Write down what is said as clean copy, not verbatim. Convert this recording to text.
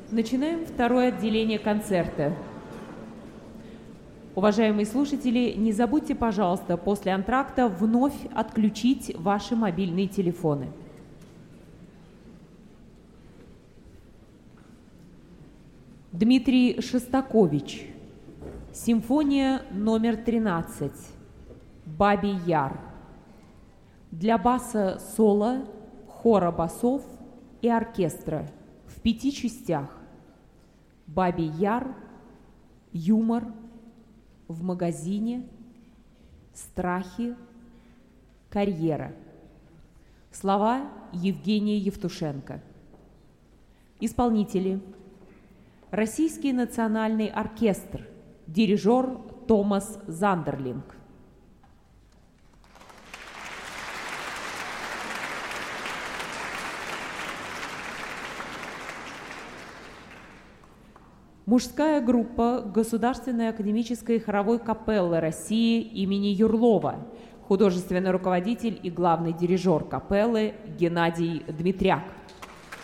Начинаем второе отделение концерта. Уважаемые слушатели, не забудьте, пожалуйста, после антракта вновь отключить ваши мобильные телефоны. Дмитрий Шостакович. Симфония номер 13. «Бабий Яр». Для баса соло, хора басов и оркестра в 5 частях. «Бабий Яр», «Юмор», «В магазине», «Страхи», «Карьера». Слова Евгения Евтушенко. Исполнители: Российский национальный оркестр, дирижер Томас Зандерлинг. Мужская группа Государственной академической хоровой капеллы России имени Юрлова, художественный руководитель и главный дирижер капеллы Геннадий Дмитряк.